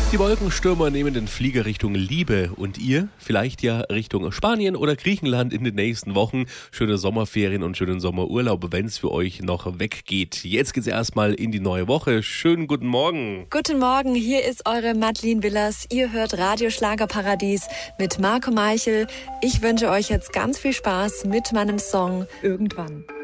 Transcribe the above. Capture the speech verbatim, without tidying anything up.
Die Wolkenstürmer nehmen den Flieger Richtung Liebe und ihr vielleicht ja Richtung Spanien oder Griechenland in den nächsten Wochen. Schöne Sommerferien und schönen Sommerurlaub, wenn es für euch noch weggeht. Jetzt geht's erstmal in die neue Woche. Schönen guten Morgen. Guten Morgen, hier ist eure Madeleine Willers. Ihr hört Radio Schlagerparadies mit Marco Meichel. Ich wünsche euch jetzt ganz viel Spaß mit meinem Song Irgendwann.